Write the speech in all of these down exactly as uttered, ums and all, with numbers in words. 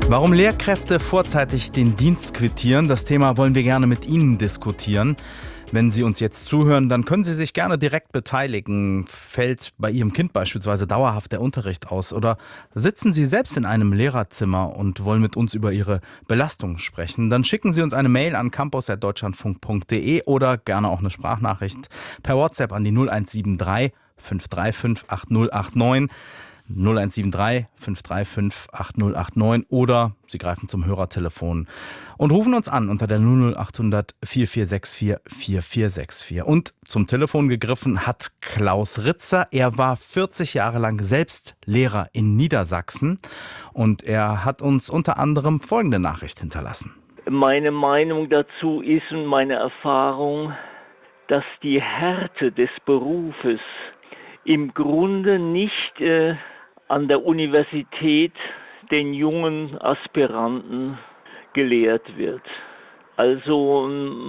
Warum Lehrkräfte vorzeitig den Dienst quittieren, das Thema wollen wir gerne mit Ihnen diskutieren. Wenn Sie uns jetzt zuhören, dann können Sie sich gerne direkt beteiligen. Fällt bei Ihrem Kind beispielsweise dauerhaft der Unterricht aus? Oder sitzen Sie selbst in einem Lehrerzimmer und wollen mit uns über Ihre Belastung sprechen? Dann schicken Sie uns eine Mail an campus at deutschlandfunk punkt de oder gerne auch eine Sprachnachricht per WhatsApp an die null eins sieben drei fünf drei fünf acht null acht neun. null eins sieben drei fünf drei fünf acht null acht neun oder Sie greifen zum Hörertelefon und rufen uns an unter der null null acht hundert vier vier sechs vier vier vier sechs vier. Und zum Telefon gegriffen hat Klaus Ritzer. Er war vierzig Jahre lang selbst Lehrer in Niedersachsen und er hat uns unter anderem folgende Nachricht hinterlassen. Meine Meinung dazu ist und meine Erfahrung, dass die Härte des Berufes im Grunde nicht äh, an der Universität den jungen Aspiranten gelehrt wird. Also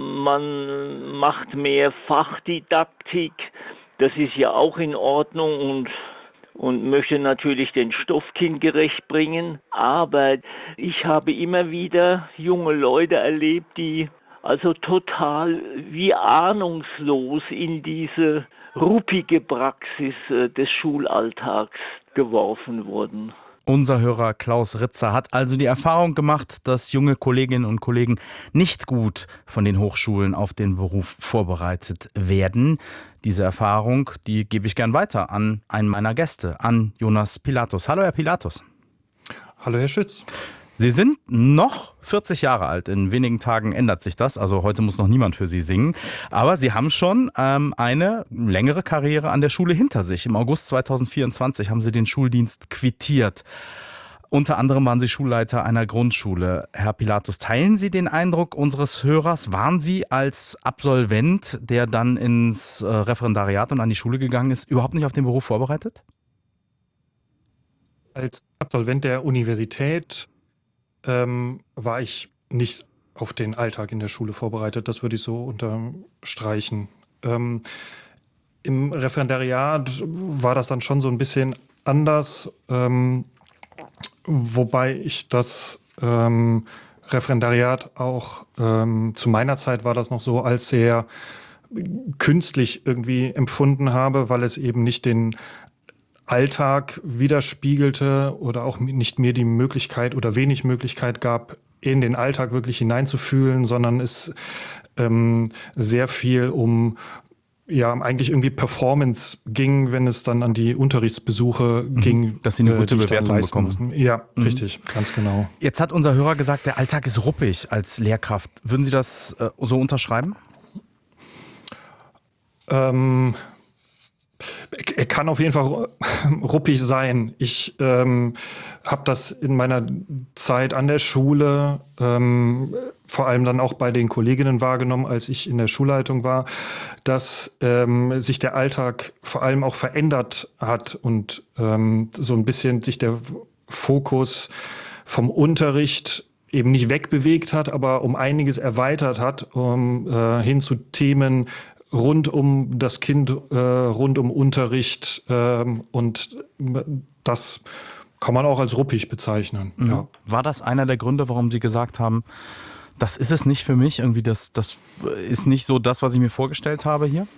man macht mehr Fachdidaktik, das ist ja auch in Ordnung und, und möchte natürlich den Stoff kindgerecht bringen. Aber ich habe immer wieder junge Leute erlebt, die also total wie ahnungslos in diese ruppige Praxis des Schulalltags geworfen wurden. Unser Hörer Klaus Ritzer hat also die Erfahrung gemacht, dass junge Kolleginnen und Kollegen nicht gut von den Hochschulen auf den Beruf vorbereitet werden. Diese Erfahrung, die gebe ich gern weiter an einen meiner Gäste, an Jonas Pilatus. Hallo, Herr Pilatus. Hallo, Herr Schütz. Sie sind noch vierzig Jahre alt. In wenigen Tagen ändert sich das. Also heute muss noch niemand für Sie singen. Aber Sie haben schon ähm, eine längere Karriere an der Schule hinter sich. Im August zweitausendvierundzwanzig haben Sie den Schuldienst quittiert. Unter anderem waren Sie Schulleiter einer Grundschule. Herr Pilatus, teilen Sie den Eindruck unseres Hörers? Waren Sie als Absolvent, der dann ins äh, Referendariat und an die Schule gegangen ist, überhaupt nicht auf den Beruf vorbereitet? Als Absolvent der Universität Ähm, war ich nicht auf den Alltag in der Schule vorbereitet. Das würde ich so unterstreichen. Ähm, Im Referendariat war das dann schon so ein bisschen anders, ähm, wobei ich das ähm, Referendariat auch ähm, zu meiner Zeit war das noch so als sehr künstlich irgendwie empfunden habe, weil es eben nicht den Alltag widerspiegelte oder auch nicht mir die Möglichkeit oder wenig Möglichkeit gab, in den Alltag wirklich hineinzufühlen, sondern es ähm, sehr viel um ja eigentlich irgendwie Performance ging, wenn es dann an die Unterrichtsbesuche mhm. ging. Dass Sie eine gute äh, Bewertung bekommen. Mussten. Ja, mhm. richtig, ganz genau. Jetzt hat unser Hörer gesagt, der Alltag ist ruppig als Lehrkraft. Würden Sie das äh, so unterschreiben? Ähm... Er kann auf jeden Fall ruppig sein. Ich ähm, habe das in meiner Zeit an der Schule, ähm, vor allem dann auch bei den Kolleginnen wahrgenommen, als ich in der Schulleitung war, dass ähm, sich der Alltag vor allem auch verändert hat und ähm, so ein bisschen sich der Fokus vom Unterricht eben nicht wegbewegt hat, aber um einiges erweitert hat, um äh, hin zu Themen rund um das Kind, äh, rund um Unterricht ähm, und das kann man auch als ruppig bezeichnen. Mhm. Ja. War das einer der Gründe, warum Sie gesagt haben, das ist es nicht für mich, irgendwie das, das ist nicht so das, was ich mir vorgestellt habe hier?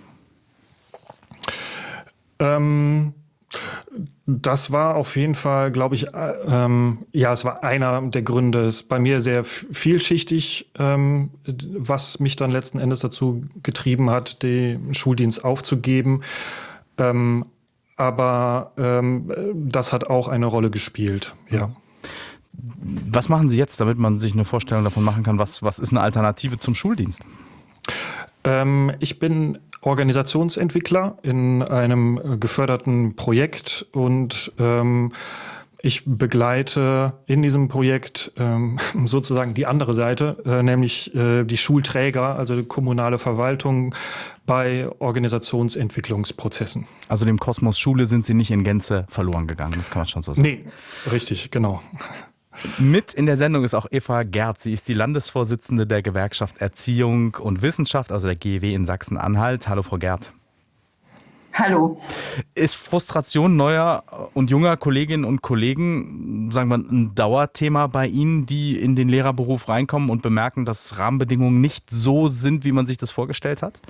Ähm, das war auf jeden Fall, glaube ich, äh, ähm, ja, es war einer der Gründe. Es ist bei mir sehr vielschichtig, ähm, was mich dann letzten Endes dazu getrieben hat, den Schuldienst aufzugeben. Ähm, aber ähm, das hat auch eine Rolle gespielt, ja. Was machen Sie jetzt, damit man sich eine Vorstellung davon machen kann, was, was ist eine Alternative zum Schuldienst? Ähm, ich bin Organisationsentwickler in einem geförderten Projekt und ähm, ich begleite in diesem Projekt ähm, sozusagen die andere Seite, äh, nämlich äh, die Schulträger, also die kommunale Verwaltung bei Organisationsentwicklungsprozessen. Also dem Kosmos Schule sind Sie nicht in Gänze verloren gegangen, das kann man schon so sagen. Nee, richtig, genau. Mit in der Sendung ist auch Eva Gerth. Sie ist die Landesvorsitzende der Gewerkschaft Erziehung und Wissenschaft, also der G E W in Sachsen-Anhalt. Hallo, Frau Gerth. Hallo. Ist Frustration neuer und junger Kolleginnen und Kollegen, sagen wir, ein Dauerthema bei Ihnen, die in den Lehrerberuf reinkommen und bemerken, dass Rahmenbedingungen nicht so sind, wie man sich das vorgestellt hat?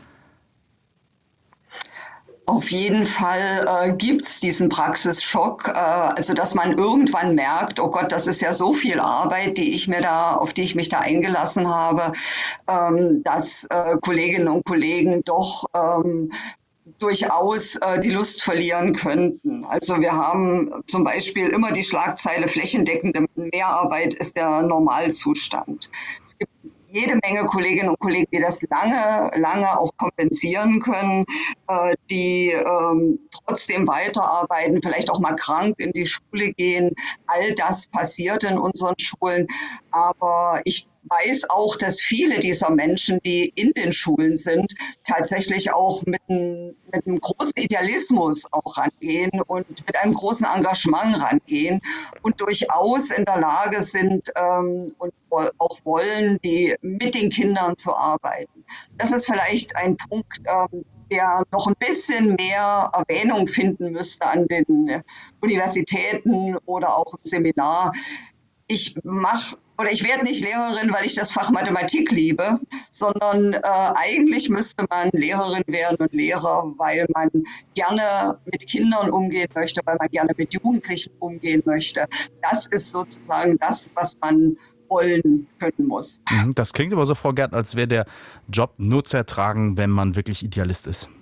Auf jeden Fall äh, gibt's diesen Praxisschock, äh, also dass man irgendwann merkt, oh Gott, das ist ja so viel Arbeit, die ich mir da, auf die ich mich da eingelassen habe, ähm, dass äh, Kolleginnen und Kollegen doch ähm, durchaus äh, die Lust verlieren könnten. Also wir haben zum Beispiel immer die Schlagzeile flächendeckende Mehrarbeit ist der Normalzustand. Es gibt jede Menge Kolleginnen und Kollegen, die das lange, lange auch kompensieren können, äh, die ähm, trotzdem weiterarbeiten, vielleicht auch mal krank in die Schule gehen. All das passiert in unseren Schulen. Aber ich weiß auch, dass viele dieser Menschen, die in den Schulen sind, tatsächlich auch mit einem, mit einem großen Idealismus auch rangehen und mit einem großen Engagement rangehen und durchaus in der Lage sind ähm, und auch wollen, die mit den Kindern zu arbeiten. Das ist vielleicht ein Punkt, ähm, der noch ein bisschen mehr Erwähnung finden müsste an den Universitäten oder auch im Seminar. Ich mache oder ich werde nicht Lehrerin, weil ich das Fach Mathematik liebe, sondern äh, eigentlich müsste man Lehrerin werden und Lehrer, weil man gerne mit Kindern umgehen möchte, weil man gerne mit Jugendlichen umgehen möchte. Das ist sozusagen das, was man wollen können muss. Das klingt aber so, Frau Gerd, als wäre der Job nur zu ertragen, wenn man wirklich Idealist ist.